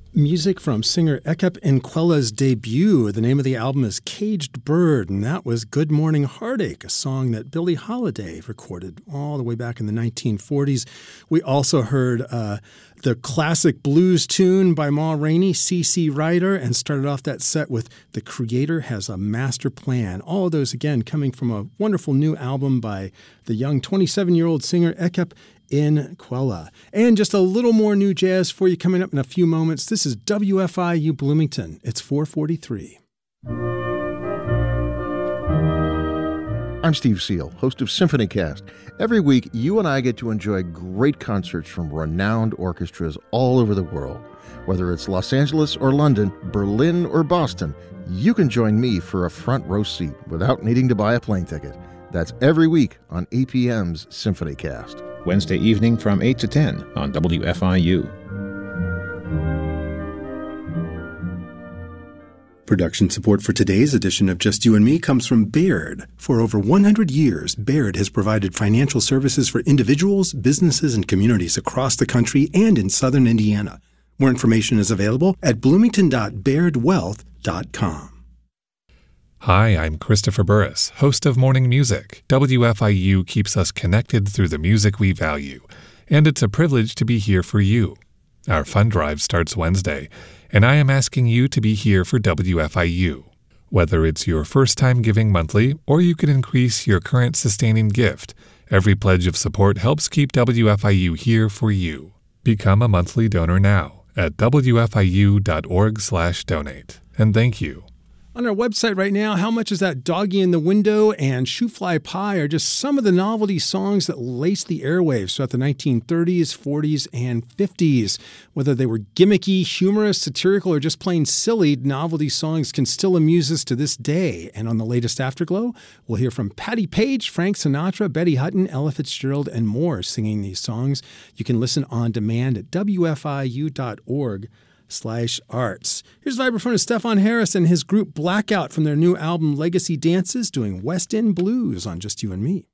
Music from singer Ekap Nkwella's debut. The name of the album is Caged Bird, and that was Good Morning Heartache, a song that Billie Holiday recorded all the way back in the 1940s. We also heard the classic blues tune by Ma Rainey, C.C. Ryder, and started off that set with The Creator Has a Master Plan. All of those, again, coming from a wonderful new album by the young 27-year-old singer Ekap Nkwella. And just a little more new jazz for you coming up in a few moments. This is WFIU Bloomington. It's 4:43. I'm Steve Seal, host of SymphonyCast. Every week, you and I get to enjoy great concerts from renowned orchestras all over the world. Whether it's Los Angeles or London, Berlin or Boston, you can join me for a front row seat without needing to buy a plane ticket. That's every week on APM's SymphonyCast. Wednesday evening from 8 to 10 on WFIU. Production support for today's edition of Just You and Me comes from Baird. For over 100 years, Baird has provided financial services for individuals, businesses, and communities across the country and in southern Indiana. More information is available at bloomington.bairdwealth.com. Hi, I'm Christopher Burris, host of Morning Music. WFIU keeps us connected through the music we value, and it's a privilege to be here for you. Our fund drive starts Wednesday, and I am asking you to be here for WFIU. Whether it's your first time giving monthly or you can increase your current sustaining gift, every pledge of support helps keep WFIU here for you. Become a monthly donor now at wfiu.org/donate. And thank you. On our website right now, How Much Is That Doggy in the Window and Shoofly Pie are just some of the novelty songs that laced the airwaves throughout the 1930s, 40s, and 50s. Whether they were gimmicky, humorous, satirical, or just plain silly, novelty songs can still amuse us to this day. And on the latest Afterglow, we'll hear from Patti Page, Frank Sinatra, Betty Hutton, Ella Fitzgerald, and more singing these songs. You can listen on demand at wfiu.org/arts. Here's vibraphonist Stefan Harris and his group Blackout from their new album Legacy Dances doing West End Blues on Just You and Me.